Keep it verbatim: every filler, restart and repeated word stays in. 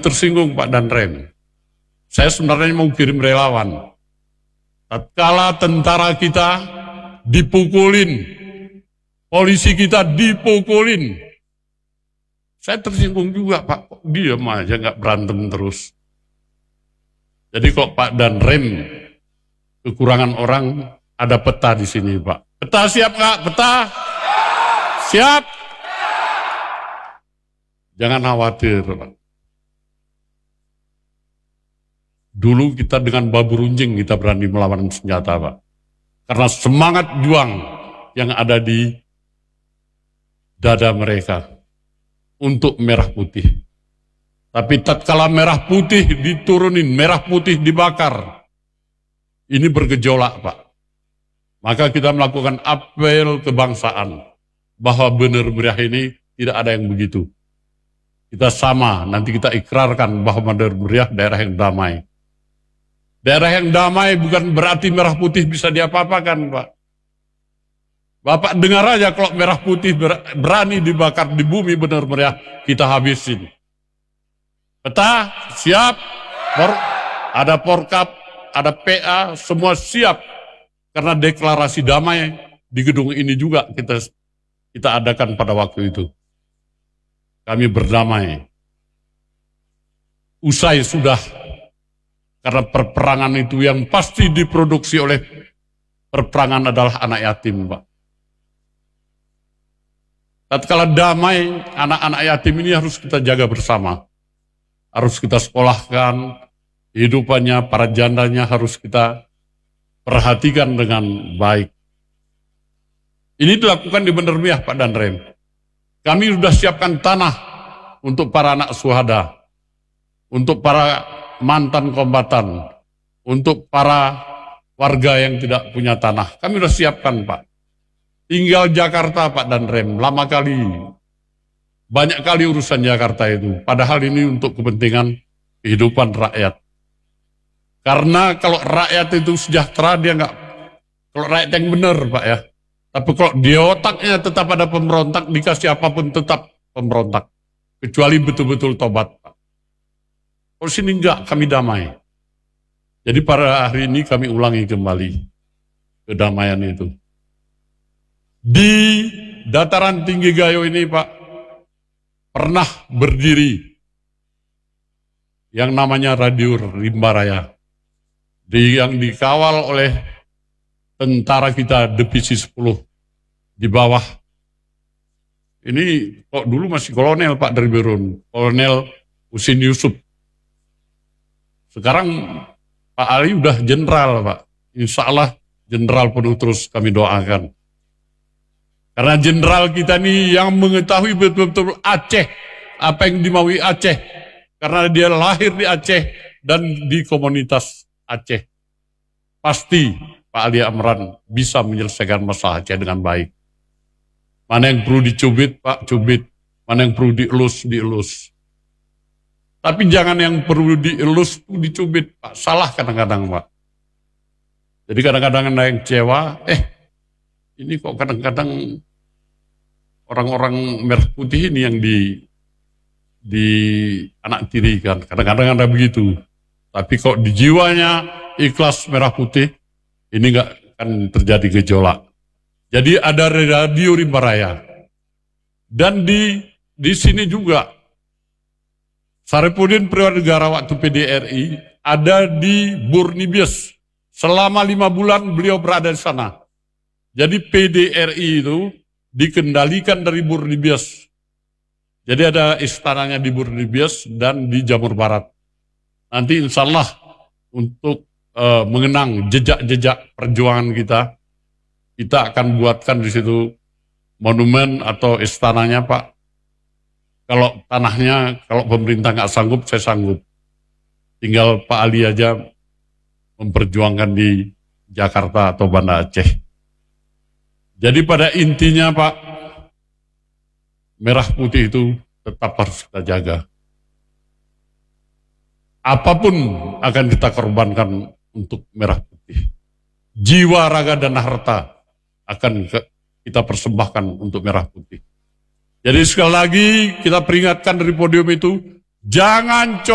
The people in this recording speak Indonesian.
tersinggung Pak dan Rem. Saya sebenarnya mau kirim relawan. Tatkala tentara kita dipukulin, polisi kita dipukulin, saya tersinggung juga Pak, kok diam aja nggak berantem terus. Jadi kok Pak dan Rem kekurangan orang, ada peta di sini Pak. Peta siap nggak? Peta siap. Jangan khawatir Pak. Dulu kita dengan babu runcing kita berani melawan senjata Pak. Karena semangat juang yang ada di dada mereka untuk merah putih. Tapi tatkala merah putih diturunin, merah putih dibakar, ini bergejolak Pak. Maka kita melakukan apel kebangsaan bahwa benar meriah ini tidak ada yang begitu. Kita sama, nanti kita ikrarkan bahwa benar meriah daerah yang damai. Daerah yang damai bukan berarti merah putih bisa diapa-apakan Pak. Bapak dengar aja kalau merah putih berani dibakar di bumi benar meriah, kita habisin. Peta siap, Por, ada Porkap, ada P A, semua siap. Karena deklarasi damai di gedung ini juga kita kita adakan pada waktu itu. Kami berdamai. Usai sudah, karena perperangan itu yang pasti diproduksi oleh perperangan adalah anak yatim Pak. Tatkala damai, anak-anak yatim ini harus kita jaga bersama. Harus kita sekolahkan, kehidupannya, para jandanya harus kita perhatikan dengan baik. Ini dilakukan di Bandar Miah Pak dan Rem. Kami sudah siapkan tanah untuk para anak suhada, untuk para mantan kombatan, untuk para warga yang tidak punya tanah. Kami sudah siapkan Pak. Tinggal Jakarta Pak dan Rem, lama kali, banyak kali urusan Jakarta itu. Padahal ini untuk kepentingan kehidupan rakyat. Karena kalau rakyat itu sejahtera, dia nggak, kalau rakyat yang benar Pak ya. Tapi kalau di otaknya tetap ada pemberontak, dikasih apapun tetap pemberontak. Kecuali betul-betul tobat Pak. Kalau sini enggak, kami damai. Jadi pada hari ini kami ulangi kembali kedamaian itu. Di dataran tinggi Gayo ini Pak, pernah berdiri yang namanya Radio Rimba Raya, di, yang dikawal oleh tentara kita Divisi sepuluh di bawah. Ini kok dulu masih kolonel Pak dari Berun, Kolonel Husin Yusuf. Sekarang Pak Ali udah jenderal Pak. Insya Allah jenderal penuh terus kami doakan. Karena jenderal kita ini yang mengetahui betul-betul Aceh, apa yang dimaui Aceh. Karena dia lahir di Aceh dan di komunitas Aceh. Pasti Pak Ali Amran bisa menyelesaikan masalah Aceh dengan baik. Mana yang perlu dicubit, Pak, cubit. Mana yang perlu dielus, dielus. Tapi jangan yang perlu dielus, dicubit, Pak. Salah kadang-kadang, Pak. Jadi kadang-kadang ada yang kecewa, eh, ini kok kadang-kadang orang-orang merah putih ini yang di di anak tiri kan. Kadang-kadang ada begitu. Tapi kok di jiwanya ikhlas merah putih, ini nggak akan terjadi gejolak. Jadi ada Radio Rimba Raya. Dan di di sini juga Saripudin Priwadegara waktu P D R I ada di Burnibies. Selama lima bulan beliau berada di sana. Jadi P D R I itu dikendalikan dari Burnibies. Jadi ada istananya di Burnibies dan di Jamur Barat. Nanti insya Allah untuk uh, mengenang jejak-jejak perjuangan kita, kita akan buatkan di situ monumen atau istananya Pak. Kalau tanahnya, kalau pemerintah nggak sanggup, saya sanggup. Tinggal Pak Ali aja memperjuangkan di Jakarta atau Banda Aceh. Jadi pada intinya Pak, merah putih itu tetap harus kita jaga. Apapun akan kita korbankan untuk merah putih. Jiwa, raga, dan harta akan kita persembahkan untuk merah putih. Jadi sekali lagi kita peringatkan dari podium itu, jangan